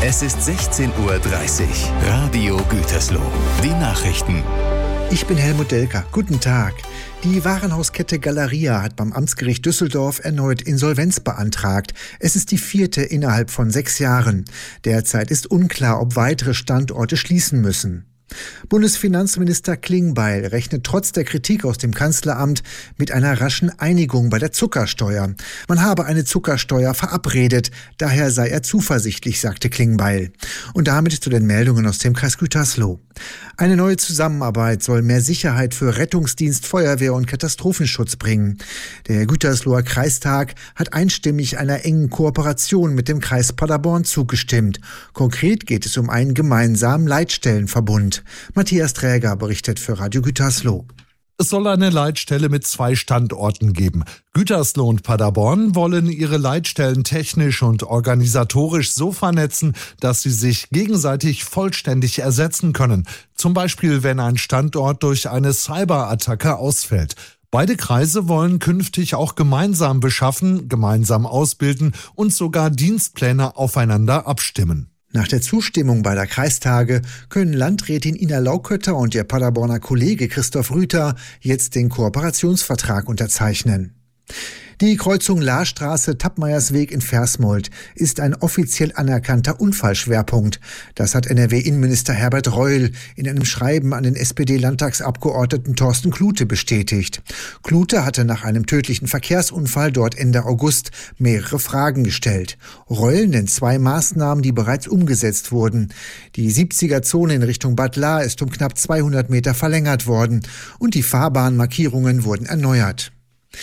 Es ist 16:30 Uhr. Radio Gütersloh. Die Nachrichten. Ich bin Helmut Delker. Guten Tag. Die Warenhauskette Galeria hat beim Amtsgericht Düsseldorf erneut Insolvenz beantragt. Es ist die 4. innerhalb von 6 Jahren. Derzeit ist unklar, ob weitere Standorte schließen müssen. Bundesfinanzminister Klingbeil rechnet trotz der Kritik aus dem Kanzleramt mit einer raschen Einigung bei der Zuckersteuer. Man habe eine Zuckersteuer verabredet, daher sei er zuversichtlich, sagte Klingbeil. Und damit zu den Meldungen aus dem Kreis Gütersloh. Eine neue Zusammenarbeit soll mehr Sicherheit für Rettungsdienst, Feuerwehr und Katastrophenschutz bringen. Der Gütersloher Kreistag hat einstimmig einer engen Kooperation mit dem Kreis Paderborn zugestimmt. Konkret geht es um einen gemeinsamen Leitstellenverbund. Matthias Träger berichtet für Radio Gütersloh. Es soll eine Leitstelle mit 2 Standorten geben. Gütersloh und Paderborn wollen ihre Leitstellen technisch und organisatorisch so vernetzen, dass sie sich gegenseitig vollständig ersetzen können. Zum Beispiel, wenn ein Standort durch eine Cyberattacke ausfällt. Beide Kreise wollen künftig auch gemeinsam beschaffen, gemeinsam ausbilden und sogar Dienstpläne aufeinander abstimmen. Nach der Zustimmung beider Kreistage können Landrätin Ina Laukötter und ihr Paderborner Kollege Christoph Rüther jetzt den Kooperationsvertrag unterzeichnen. Die Kreuzung Lahrstraße-Tappmeiersweg in Versmold ist ein offiziell anerkannter Unfallschwerpunkt. Das hat NRW-Innenminister Herbert Reul in einem Schreiben an den SPD-Landtagsabgeordneten Thorsten Klute bestätigt. Klute hatte nach einem tödlichen Verkehrsunfall dort Ende August mehrere Fragen gestellt. Reul nennt 2 Maßnahmen, die bereits umgesetzt wurden. Die 70er-Zone in Richtung Bad Lahr ist um knapp 200 Meter verlängert worden und die Fahrbahnmarkierungen wurden erneuert.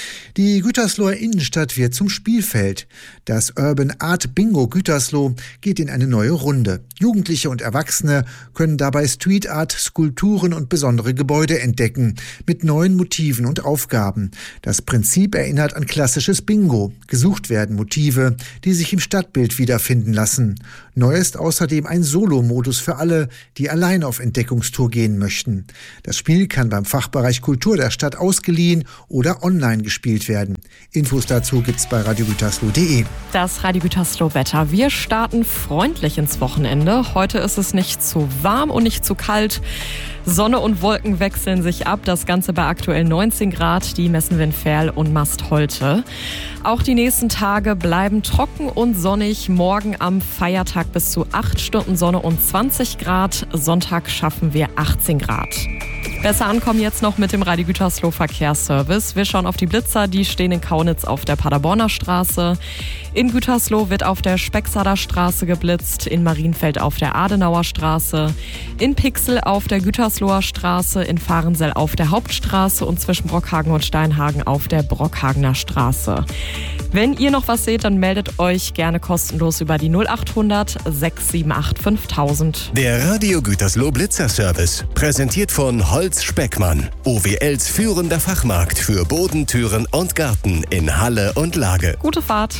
Die Gütersloher Innenstadt wird zum Spielfeld. Das Urban Art Bingo Gütersloh geht in eine neue Runde. Jugendliche und Erwachsene können dabei Street Art, Skulpturen und besondere Gebäude entdecken, mit neuen Motiven und Aufgaben. Das Prinzip erinnert an klassisches Bingo. Gesucht werden Motive, die sich im Stadtbild wiederfinden lassen. Neu ist außerdem ein Solo-Modus für alle, die allein auf Entdeckungstour gehen möchten. Das Spiel kann beim Fachbereich Kultur der Stadt ausgeliehen oder online gespielt werden. Infos dazu gibt's bei radiogütersloh.de. Das Radio Gütersloh Wetter. Wir starten freundlich ins Wochenende. Heute ist es nicht zu warm und nicht zu kalt. Sonne und Wolken wechseln sich ab. Das Ganze bei aktuell 19 Grad. Die messen wir in Ferl und Mastholte. Auch die nächsten Tage bleiben trocken und sonnig. Morgen am Feiertag bis zu 8 Stunden Sonne und 20 Grad. Sonntag schaffen wir 18 Grad. Besser ankommen jetzt noch mit dem Radio Gütersloh Verkehrsservice. Wir schauen auf die Blitzer, die stehen in Kaunitz auf der Paderborner Straße. In Gütersloh wird auf der Spexader Straße geblitzt, in Marienfeld auf der Adenauer Straße, in Pixel auf der Gütersloher Straße, in Fahrensell auf der Hauptstraße und zwischen Brockhagen und Steinhagen auf der Brockhagener Straße. Wenn ihr noch was seht, dann meldet euch gerne kostenlos über die 0800 678 5000. Der Radio Gütersloh Blitzerservice, präsentiert von Holz Speckmann, OWLs führender Fachmarkt für Boden, Türen und Garten in Halle und Lage. Gute Fahrt.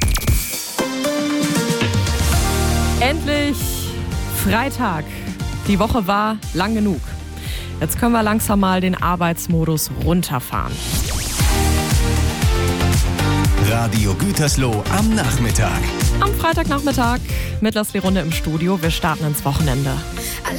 Endlich Freitag. Die Woche war lang genug. Jetzt können wir langsam mal den Arbeitsmodus runterfahren. Radio Gütersloh am Nachmittag. Am Freitagnachmittag mit Leslie Runde im Studio. Wir starten ins Wochenende.